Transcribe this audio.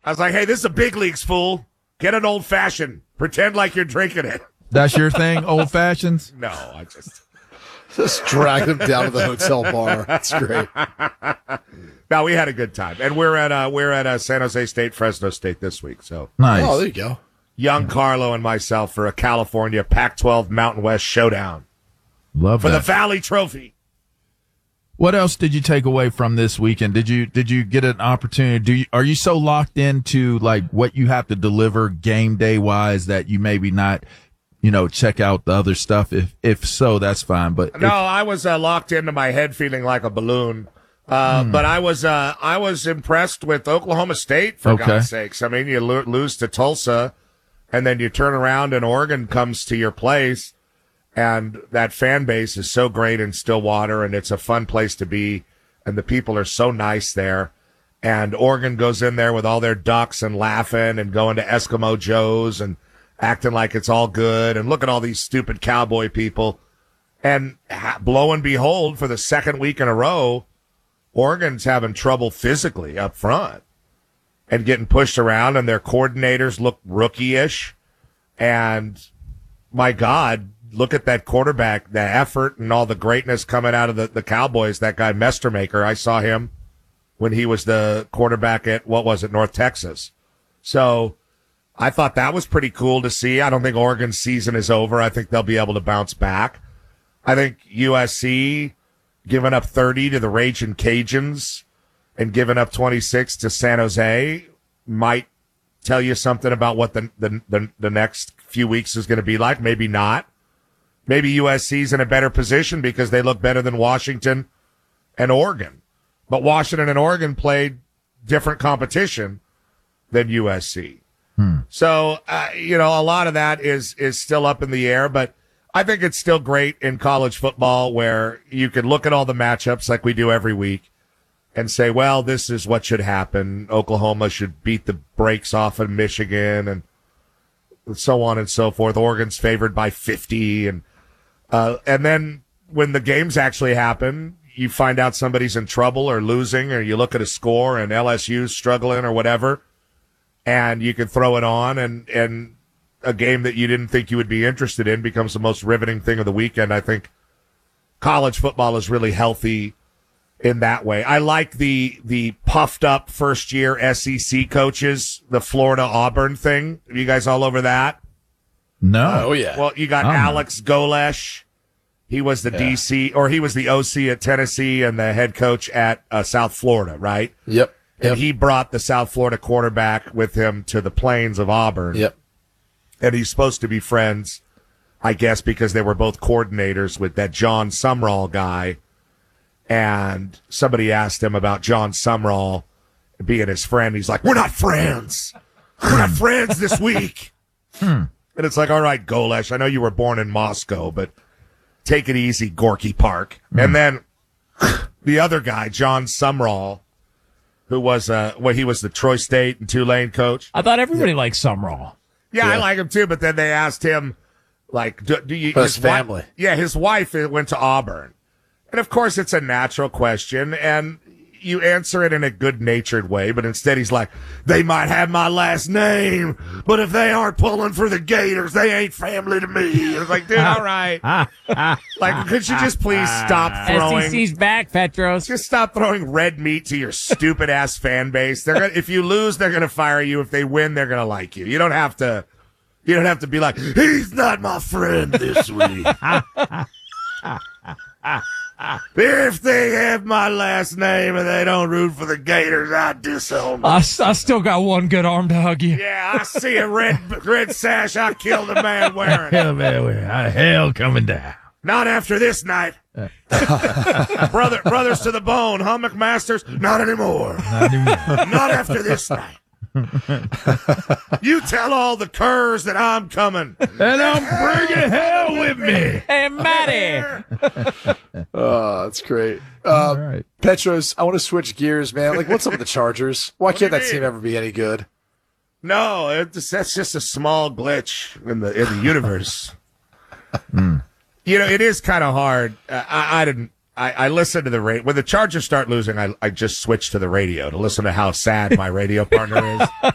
I was like, hey, this is a big leagues, fool. Get an old fashioned. Pretend like you're drinking it. That's your thing, old fashions? No, I just drag them down to the hotel bar. That's great. No, we had a good time, and we're at San Jose State, Fresno State this week. So nice. Oh, there you go. Young Carlo and myself for a California Pac-12 Mountain West showdown. Love for that. the Valley Trophy. What else did you take away from this weekend? Did you get an opportunity? Are you so locked into like what you have to deliver game day wise that you maybe not, check out the other stuff? If so, that's fine. But no, I was locked into my head, feeling like a balloon. But I was impressed with Oklahoma State for God's sakes. I mean, you lose to Tulsa, and then you turn around and Oregon comes to your place. And that fan base is so great in Stillwater, and it's a fun place to be, and the people are so nice there. And Oregon goes in there with all their ducks and laughing and going to Eskimo Joe's and acting like it's all good. And look at all these stupid cowboy people. And lo and behold, for the second week in a row, Oregon's having trouble physically up front and getting pushed around, and their coordinators look rookie-ish. And my God, look at that quarterback, the effort and all the greatness coming out of the Cowboys. That guy, Mestermaker, I saw him when he was the quarterback at, North Texas. So I thought that was pretty cool to see. I don't think Oregon's season is over. I think they'll be able to bounce back. I think USC giving up 30 to the Ragin' Cajuns and giving up 26 to San Jose might tell you something about what the next few weeks is going to be like. Maybe not. Maybe USC's in a better position because they look better than Washington and Oregon. But Washington and Oregon played different competition than USC. So, a lot of that is still up in the air, but I think it's still great in college football where you can look at all the matchups like we do every week and say, well, this is what should happen. Oklahoma should beat the brakes off of Michigan and so on and so forth. Oregon's favored by 50 and then when the games actually happen, you find out somebody's in trouble or losing, or you look at a score and LSU's struggling or whatever, and you can throw it on, and a game that you didn't think you would be interested in becomes the most riveting thing of the weekend. I think college football is really healthy in that way. I like the puffed up first year SEC coaches, the Florida Auburn thing. Are you guys all over that? No. Oh, yeah. Well, you got Alex Golesh. He was the DC, or he was the OC at Tennessee and the head coach at South Florida, right? Yep. And he brought the South Florida quarterback with him to the plains of Auburn. Yep. And he's supposed to be friends, I guess, because they were both coordinators with that John Sumrall guy. And somebody asked him about John Sumrall being his friend. He's like, we're not friends. We're not friends this week. And it's like, all right, Golesh, I know you were born in Moscow, but take it easy, Gorky Park. And then the other guy, John Sumrall, who was, he was the Troy State and Tulane coach. I thought everybody liked Sumrall. Yeah, I like him too, but then they asked him, like, do you... His family. His wife went to Auburn. And of course, it's a natural question, and you answer it in a good-natured way, but instead he's like, they might have my last name, but if they aren't pulling for the Gators, they ain't family to me. It's like, dude, all right. Like, could you just please stop throwing... SEC's back, Petros. Just stop throwing red meat to your stupid-ass fan base. If you lose, they're going to fire you. If they win, they're going to like you. You don't have to be like, he's not my friend this week. If they have my last name and they don't root for the Gators, I disown them. I still got one good arm to hug you. Yeah, I see a red sash. I killed a man wearing it. Hell coming down. Not after this night. Brothers to the bone. Huh, McMasters? Not anymore. Not after this night. You tell all the curs that I'm coming. And I'm bringing hell with me. Hey, Matty. Oh, that's great. All right. Petros, I want to switch gears, man. Like, what's up with the Chargers? Why can't that team ever be any good? No, that's just a small glitch in the universe. It is kind of hard. I listened to the radio. When the Chargers start losing, I just switch to the radio to listen to how sad my radio partner is.